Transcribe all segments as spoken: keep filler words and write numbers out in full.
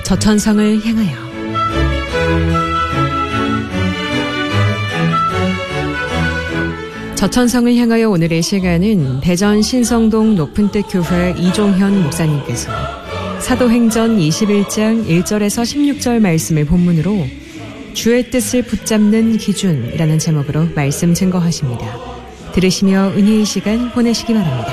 저천성을 향하여. 저천성을 향하여 오늘의 시간은 대전 신성동 높은뜻 교회 이종현 목사님께서 사도행전 이십일 장 일 절에서 십육 절 말씀을 본문으로 주의 뜻을 붙잡는 기준이라는 제목으로 말씀 증거하십니다. 들으시며 은혜의 시간 보내시기 바랍니다.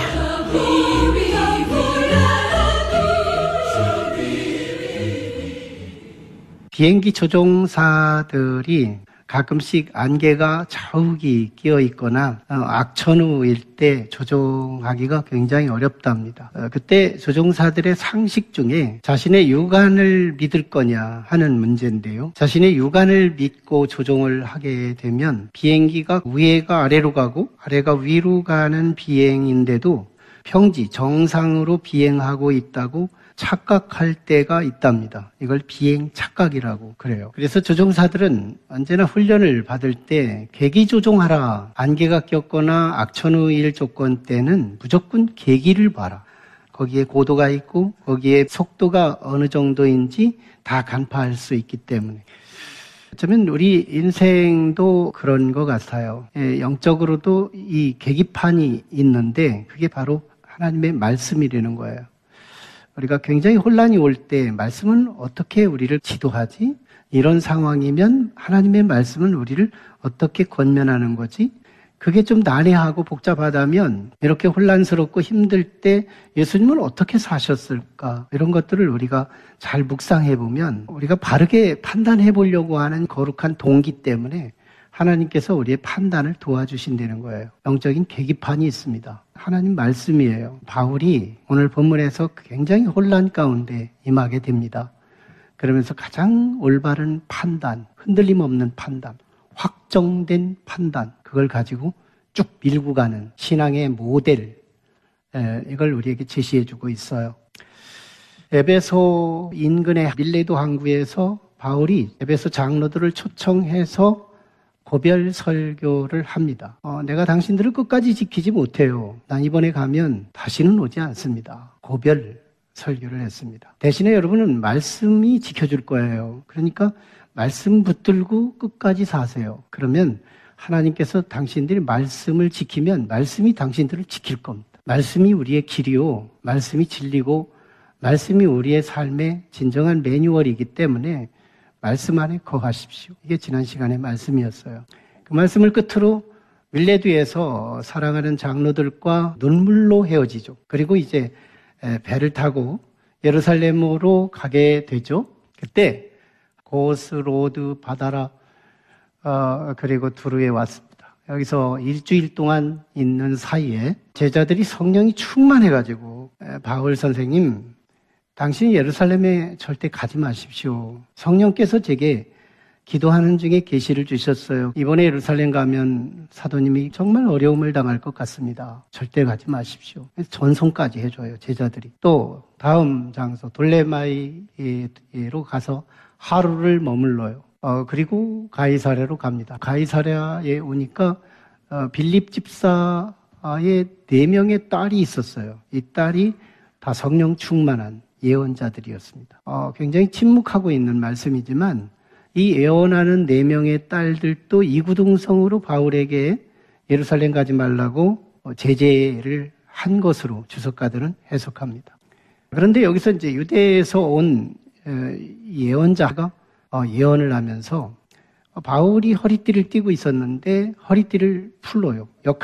비행기 조종사들이 가끔씩 안개가 자욱이 끼어 있거나 악천후일 때 조종하기가 굉장히 어렵답니다. 그때 조종사들의 상식 중에 자신의 육안을 믿을 거냐 하는 문제인데요. 자신의 육안을 믿고 조종을 하게 되면 비행기가 위가 아래로 가고 아래가 위로 가는 비행인데도 평지, 정상으로 비행하고 있다고 착각할 때가 있답니다. 이걸 비행 착각이라고 그래요. 그래서 조종사들은 언제나 훈련을 받을 때 계기 조종하라. 안개가 꼈거나 악천후일 조건 때는 무조건 계기를 봐라. 거기에 고도가 있고 거기에 속도가 어느 정도인지 다 간파할 수 있기 때문에. 어쩌면 우리 인생도 그런 것 같아요. 영적으로도 이 계기판이 있는데 그게 바로 하나님의 말씀이라는 거예요. 우리가 굉장히 혼란이 올 때 말씀은 어떻게 우리를 지도하지? 이런 상황이면 하나님의 말씀은 우리를 어떻게 권면하는 거지? 그게 좀 난해하고 복잡하다면 이렇게 혼란스럽고 힘들 때 예수님은 어떻게 사셨을까? 이런 것들을 우리가 잘 묵상해 보면 우리가 바르게 판단해 보려고 하는 거룩한 동기 때문에 하나님께서 우리의 판단을 도와주신다는 거예요. 영적인 계기판이 있습니다. 하나님 말씀이에요. 바울이 오늘 본문에서 굉장히 혼란 가운데 임하게 됩니다. 그러면서 가장 올바른 판단, 흔들림 없는 판단, 확정된 판단, 그걸 가지고 쭉 밀고 가는 신앙의 모델, 이걸 우리에게 제시해주고 있어요. 에베소 인근의 밀레도 항구에서 바울이 에베소 장로들을 초청해서 고별 설교를 합니다. 어, 내가 당신들을 끝까지 지키지 못해요. 난 이번에 가면 다시는 오지 않습니다. 고별 설교를 했습니다. 대신에 여러분은 말씀이 지켜줄 거예요. 그러니까 말씀 붙들고 끝까지 사세요. 그러면 하나님께서 당신들이 말씀을 지키면 말씀이 당신들을 지킬 겁니다. 말씀이 우리의 길이요. 말씀이 진리고 말씀이 우리의 삶의 진정한 매뉴얼이기 때문에 말씀 안에 거하십시오. 이게 지난 시간의 말씀이었어요. 그 말씀을 끝으로 밀레도에서 사랑하는 장로들과 눈물로 헤어지죠. 그리고 이제 배를 타고 예루살렘으로 가게 되죠. 그때 고스로드 바다라 어, 그리고 두루에 왔습니다. 여기서 일주일 동안 있는 사이에 제자들이 성령이 충만해가지고 바울 선생님 당신이 예루살렘에 절대 가지 마십시오. 성령께서 제게 기도하는 중에 계시를 주셨어요. 이번에 예루살렘 가면 사도님이 정말 어려움을 당할 것 같습니다. 절대 가지 마십시오. 그래서 전송까지 해줘요, 제자들이. 또 다음 장소 돌레마이로 가서 하루를 머물러요. 어, 그리고 가이사랴로 갑니다. 가이사랴에 오니까 어, 빌립 집사의 네 명의 딸이 있었어요. 이 딸이 다 성령 충만한 예언자들이었습니다. 어, 굉장히 침묵하고 있는 말씀이지만 이 예언하는 네 명의 딸들도 이구동성으로 바울에게 예루살렘 가지 말라고 제재를 한 것으로 주석가들은 해석합니다. 그런데 여기서 이제 유대에서 온 예언자가 예언을 하면서 바울이 허리띠를 띠고 있었는데 허리띠를 풀어요. 역할